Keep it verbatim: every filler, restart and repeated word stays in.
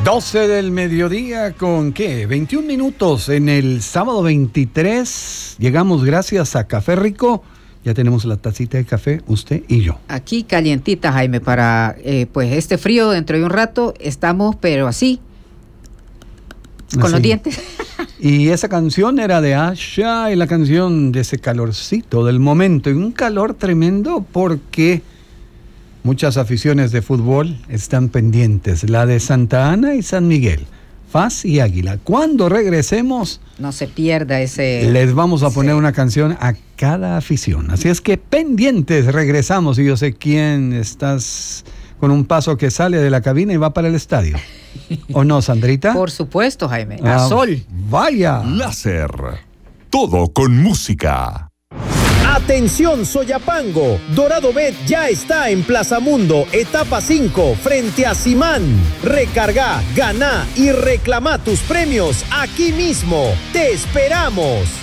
doce del mediodía con, ¿qué? veintiún minutos en el sábado veintitrés. Llegamos gracias a Café Rico. Ya tenemos la tacita de café, usted y yo. Aquí calientita, Jaime, para eh, pues este frío dentro de un rato. Estamos, pero así, con Así. los dientes. Y esa canción era de Asha y la canción de ese calorcito del momento. Y un calor tremendo porque muchas aficiones de fútbol están pendientes. La de Santa Ana y San Miguel, F A S y Águila. Cuando regresemos, No se pierda ese... les vamos a poner sí. una canción a cada afición. Así es que pendientes, regresamos. Y yo sé quién estás con un paso que sale de la cabina y va para el estadio. ¿O no, Sandrita? Por supuesto, Jaime. Ah, A sol. Vaya. Láser. Todo con música. Atención Soyapango, Dorado Bet ya está en Plaza Mundo, etapa cinco, frente a Simán. Recarga, gana y reclama tus premios aquí mismo. ¡Te esperamos!